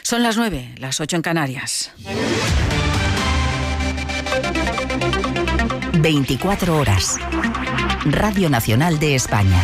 Son las 9, las 8 en Canarias. 24 horas. Radio Nacional de España.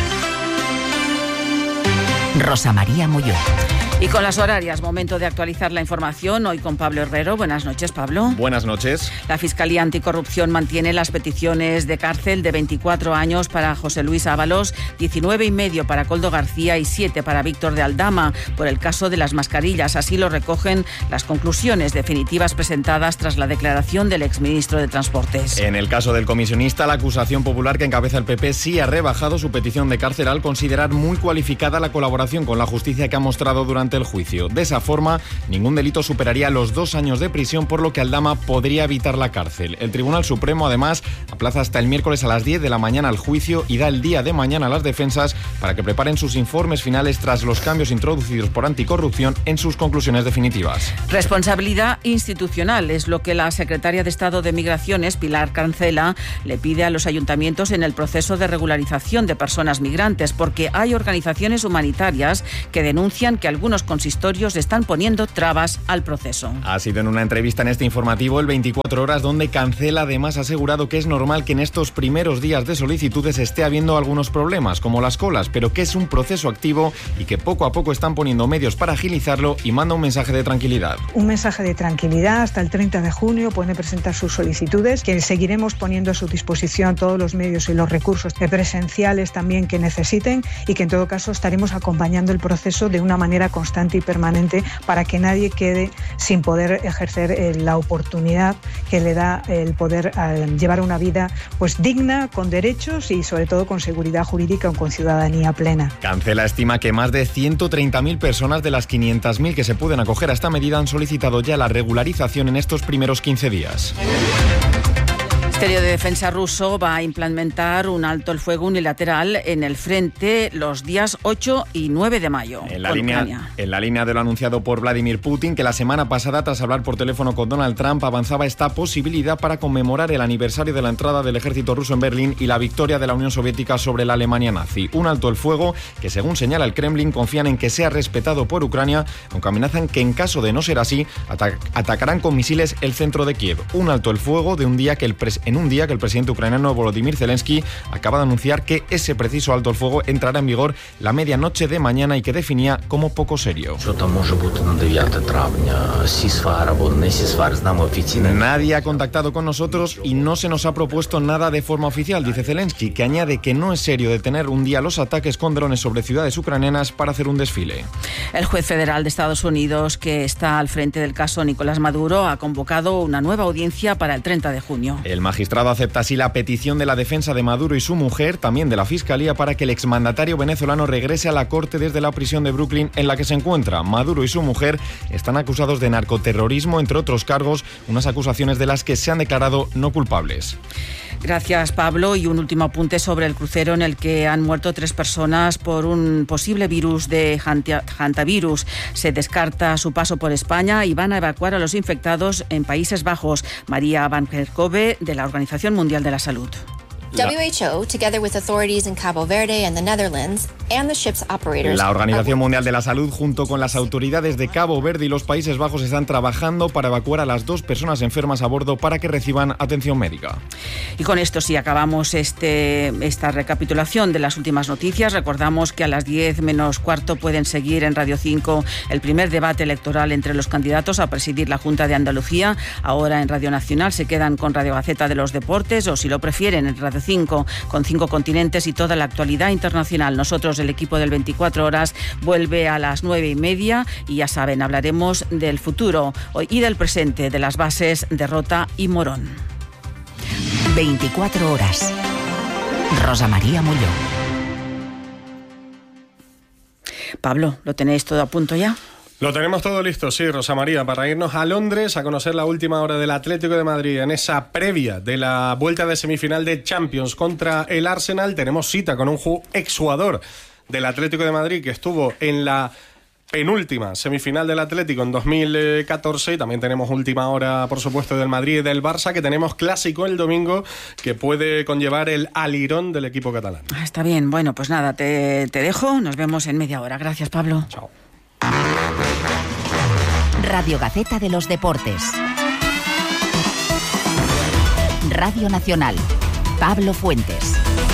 Rosa María Molló. Y con las horarias, momento de actualizar la información. Hoy con Pablo Herrero. Buenas noches, Pablo. Buenas noches. La Fiscalía Anticorrupción mantiene las peticiones de cárcel de 24 años para José Luis Ábalos, 19 y medio para Koldo García y 7 para Víctor de Aldama por el caso de las mascarillas. Así lo recogen las conclusiones definitivas presentadas tras la declaración del exministro de Transportes. En el caso del comisionista, la acusación popular que encabeza el PP sí ha rebajado su petición de cárcel al considerar muy cualificada la colaboración con la justicia que ha mostrado durante el juicio. De esa forma, ningún delito superaría los 2 años de prisión, por lo que Aldama podría evitar la cárcel. El Tribunal Supremo, además, aplaza hasta el miércoles a las 10 de la mañana el juicio y da el día de mañana a las defensas para que preparen sus informes finales tras los cambios introducidos por Anticorrupción en sus conclusiones definitivas. Responsabilidad institucional es lo que la secretaria de Estado de Migraciones, Pilar Cancela, le pide a los ayuntamientos en el proceso de regularización de personas migrantes, porque hay organizaciones humanitarias que denuncian que algunos consistorios están poniendo trabas al proceso. Ha sido en una entrevista en este informativo el 24 horas donde Cancela además ha asegurado que es normal que en estos primeros días de solicitudes esté habiendo algunos problemas, como las colas, pero que es un proceso activo y que poco a poco están poniendo medios para agilizarlo, y manda un mensaje de tranquilidad. Un mensaje de tranquilidad. Hasta el 30 de junio pueden presentar sus solicitudes, que seguiremos poniendo a su disposición todos los medios y los recursos presenciales también que necesiten, y que en todo caso estaremos acompañando el proceso de una manera constante y permanente para que nadie quede sin poder ejercer la oportunidad que le da el poder llevar una vida pues digna, con derechos y sobre todo con seguridad jurídica o con ciudadanía plena. Cancela estima que más de 130.000 personas de las 500.000 que se pueden acoger a esta medida han solicitado ya la regularización en estos primeros 15 días. El Ministerio de Defensa ruso va a implementar un alto el fuego unilateral en el frente los días 8 y 9 de mayo. En la línea de lo anunciado por Vladimir Putin, que la semana pasada, tras hablar por teléfono con Donald Trump, avanzaba esta posibilidad para conmemorar el aniversario de la entrada del ejército ruso en Berlín y la victoria de la Unión Soviética sobre la Alemania nazi. Un alto el fuego que, según señala el Kremlin, confían en que sea respetado por Ucrania, aunque amenazan que en caso de no ser así, atacarán con misiles el centro de Kiev. Un alto el fuego de un día que el presidente ucraniano Volodymyr Zelensky acaba de anunciar que ese preciso alto el fuego entrará en vigor la medianoche de mañana y que definía como poco serio. Nadie ha contactado con nosotros y no se nos ha propuesto nada de forma oficial, dice Zelensky, que añade que no es serio detener un día los ataques con drones sobre ciudades ucranianas para hacer un desfile. El juez federal de Estados Unidos, que está al frente del caso Nicolás Maduro, ha convocado una nueva audiencia para el 30 de junio. El magistrado acepta así la petición de la defensa de Maduro y su mujer, también de la Fiscalía, para que el exmandatario venezolano regrese a la corte desde la prisión de Brooklyn en la que se encuentra. Maduro y su mujer están acusados de narcoterrorismo, entre otros cargos, unas acusaciones de las que se han declarado no culpables. Gracias, Pablo. Y un último apunte sobre el crucero en el que han muerto 3 personas por un posible virus de hantavirus. Se descarta su paso por España y van a evacuar a los infectados en Países Bajos. María Van Kerkhove, de la Organización Mundial de la Salud. WHO, together with authorities in Cabo Verde and the Netherlands, and the ship's operators. La Organización Mundial de la Salud, junto con las autoridades de Cabo Verde y los Países Bajos, están trabajando para evacuar a las 2 personas enfermas a bordo para que reciban atención médica. Y con esto sí acabamos esta recapitulación de las últimas noticias. Recordamos que a las 10 menos cuarto pueden seguir en Radio 5 el primer debate electoral entre los candidatos a presidir la Junta de Andalucía. Ahora en Radio Nacional se quedan con Radio Gaceta de los Deportes, o si lo prefieren en Radio 5, con 5 continentes y toda la actualidad internacional. Nosotros, el equipo del 24 horas, vuelve a las 9:30 y ya saben, hablaremos del futuro y del presente, de las bases de Rota y Morón. 24 horas. Rosa María Molló. Pablo, ¿lo tenéis todo a punto ya? Lo tenemos todo listo, sí, Rosa María, para irnos a Londres a conocer la última hora del Atlético de Madrid. En esa previa de la vuelta de semifinal de Champions contra el Arsenal, tenemos cita con un exjugador del Atlético de Madrid que estuvo en la penúltima semifinal del Atlético en 2014, y también tenemos última hora, por supuesto, del Madrid y del Barça, que tenemos clásico el domingo que puede conllevar el alirón del equipo catalán. Está bien, bueno, pues nada, te dejo, nos vemos en media hora. Gracias, Pablo. Chao. Radio Gaceta de los Deportes. Radio Nacional. Pablo Fuentes.